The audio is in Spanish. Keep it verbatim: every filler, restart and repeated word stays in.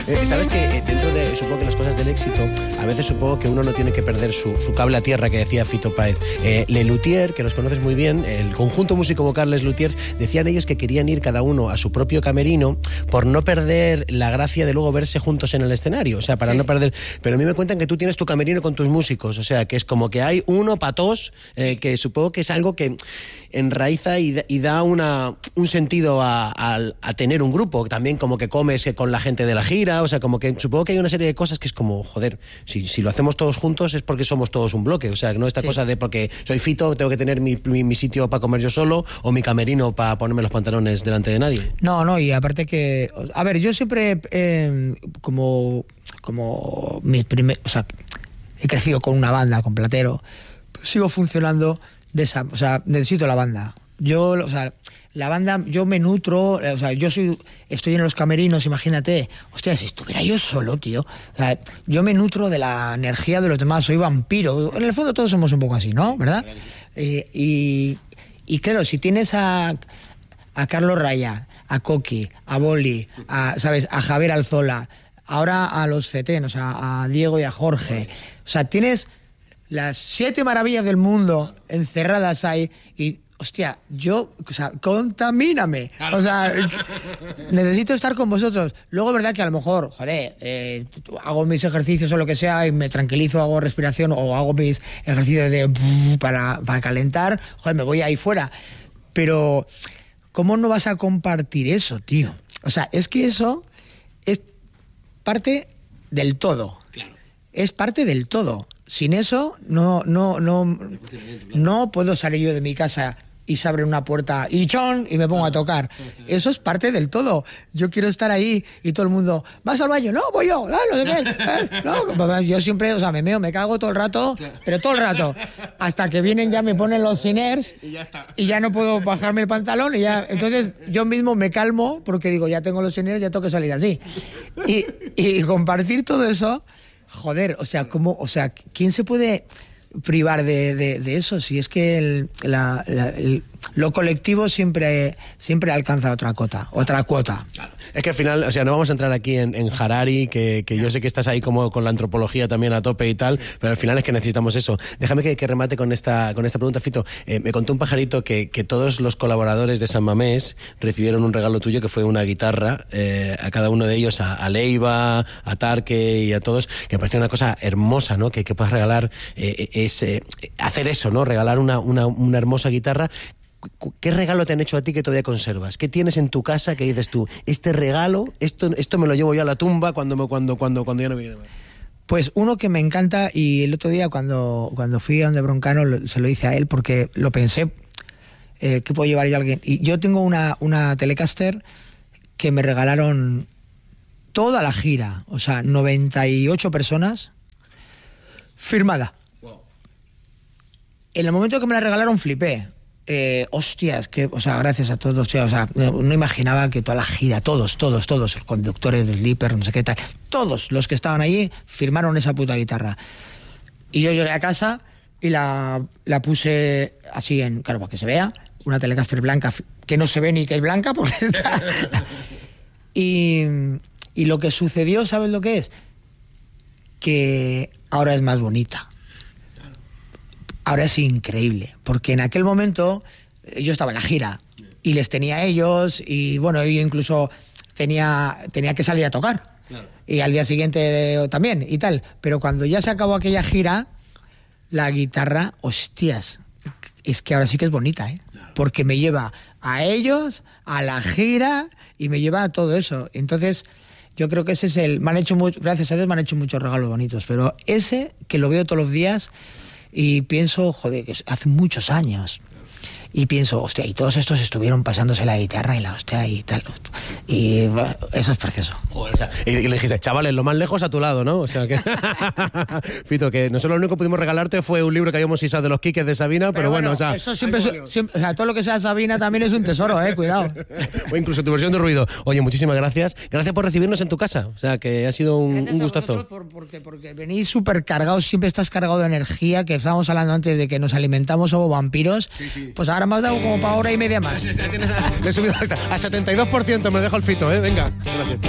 Eh, Sabes que eh, dentro de, supongo que las cosas del éxito, a veces supongo que uno no tiene que perder su, su cable a tierra, que decía Fito Páez. Eh, Le Luthier, que los conoces muy bien, el conjunto músico vocal Les Luthiers, decían ellos que querían ir cada uno a su propio camerino por no perder la gracia de luego verse juntos en el escenario, o sea, para sí. no perder... Pero a mí me cuentan que tú tienes tu camerino con tus músicos, o sea, que es como que hay uno para todos, eh, que supongo que es algo que enraiza y da, y da una, un sentido a, a, a tener un grupo, también como que comes con la gente de la gira, o sea, como que supongo que hay una serie de cosas que es como, joder, si, si lo hacemos todos juntos es porque somos todos un bloque, o sea, no esta sí. cosa de porque soy Fito, tengo que tener mi, mi, mi sitio para comer yo solo o mi camerino para ponerme los pantalones delante de nadie. No, no, y aparte que, a ver, yo siempre eh, como, como mis primer, o sea, he crecido con una banda, con Platero, sigo funcionando de esa, o sea, necesito la banda. Yo, o sea, la banda, yo me nutro, o sea, yo soy, estoy en los camerinos, imagínate, hostia, si estuviera yo solo, tío, o sea, yo me nutro de la energía de los demás, soy vampiro, en el fondo todos somos un poco así, ¿no? ¿Verdad? Eh, y, y claro, si tienes a, a Carlos Raya, a Coqui, a Boli, a, ¿sabes?, a Javier Alzola, ahora a los Fetén, o sea, a Diego y a Jorge, o sea, tienes las siete maravillas del mundo encerradas ahí y, hostia, yo, o sea, contamíname. O sea, necesito estar con vosotros. Luego es verdad que a lo mejor, joder, eh, hago mis ejercicios o lo que sea y me tranquilizo, hago respiración o hago mis ejercicios de para, para calentar, joder, me voy ahí fuera. Pero, ¿cómo no vas a compartir eso, tío? O sea, es que eso es parte del todo. Claro. Es parte del todo. Sin eso, no, no, no, no puedo salir yo de mi casa y se abre una puerta y chon y me pongo a tocar. Eso es parte del todo. Yo quiero estar ahí y todo el mundo, ¿vas al baño? No, voy yo. No, no sé qué. ¿Eh? No, yo siempre, o sea, me meo, me cago todo el rato, pero todo el rato. Hasta que vienen ya me ponen los siners y ya está. Y ya no puedo bajarme el pantalón y ya. Entonces yo mismo me calmo porque digo, ya tengo los siners, ya tengo que salir así. Y, y compartir todo eso... Joder, o sea, ¿cómo, o sea, ¿quién se puede privar de, de, de eso? Si es que el, la, la, el, lo colectivo siempre, siempre alcanza otra cota, otra cuota. Claro. Es que al final, o sea, no vamos a entrar aquí en, en Harari, que, que yo sé que estás ahí como con la antropología también a tope y tal, pero al final es que necesitamos eso. Déjame que, que remate con esta, con esta pregunta, Fito. Eh, me contó un pajarito que, que todos los colaboradores de San Mamés recibieron un regalo tuyo que fue una guitarra, eh, a cada uno de ellos, a, a Leiva, a Tarque y a todos, que me pareció una cosa hermosa, ¿no? Que, que puedas regalar, eh, es eh, hacer eso, ¿no? Regalar una, una, una hermosa guitarra. ¿Qué regalo te han hecho a ti que todavía conservas? ¿Qué tienes en tu casa que dices tú, este regalo, esto, esto me lo llevo yo a la tumba cuando, me, cuando, cuando, cuando ya no me viene más? Pues uno que me encanta, y el otro día cuando, cuando fui a donde Broncano lo, se lo hice a él porque lo pensé, eh, ¿qué puedo llevar yo a alguien? Y yo tengo una, una Telecaster que me regalaron toda la gira, o sea, noventa y ocho personas, firmada. Wow. En el momento que me la regalaron flipé. Eh, hostias, que, o sea, gracias a todos, o sea, no imaginaba que toda la gira, todos, todos, todos, los conductores del Dipper, no sé qué tal, todos los que estaban allí firmaron esa puta guitarra. Y yo llegué a casa y la, la puse así en, claro, para que se vea, una Telecaster blanca, que no se ve ni que es blanca, porque está... y, y lo que sucedió, ¿sabes lo que es? Que ahora es más bonita. Ahora es increíble, porque en aquel momento yo estaba en la gira y les tenía a ellos y bueno, yo incluso tenía, tenía que salir a tocar. Claro. Y al día siguiente también y tal. Pero cuando ya se acabó aquella gira, la guitarra, hostias, es que ahora sí que es bonita, ¿eh? Claro. Porque me lleva a ellos, a la gira y me lleva a todo eso. Entonces, yo creo que ese es el... Me han hecho mucho, gracias a Dios me han hecho muchos regalos bonitos, pero ese que lo veo todos los días... Y pienso, joder, que hace muchos años. Y pienso, hostia, y todos estos estuvieron pasándose la guitarra y la hostia y tal. Y bueno, eso es precioso. Joder, o sea, y, y le dijiste, chavales, lo más lejos a tu lado, ¿no? O sea que... Fito, que nosotros lo único que pudimos regalarte fue un libro que habíamos isado de los Quiques de Sabina, pero, pero bueno, bueno, o sea... Eso siempre, siempre, o sea, todo lo que sea Sabina también es un tesoro, eh, cuidado. O incluso tu versión de ruido. Oye, muchísimas gracias. Gracias por recibirnos en tu casa. O sea, que ha sido un, un gustazo. Por, porque, porque venís súper cargados, siempre estás cargado de energía, que estábamos hablando antes de que nos alimentamos como vampiros. Sí, sí. Pues ahora me has dado como para hora y media más. Le he subido hasta a setenta y dos por ciento, me lo dejo el Fito, ¿eh? Venga. Gracias.